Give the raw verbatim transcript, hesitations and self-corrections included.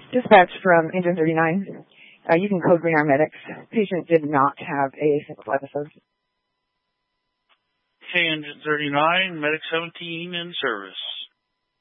Dispatch from Engine thirty-nine. Uh, using code Green Arm Medics. Patient did not have a single episode. Okay, Engine thirty-nine, Medic seventeen in service.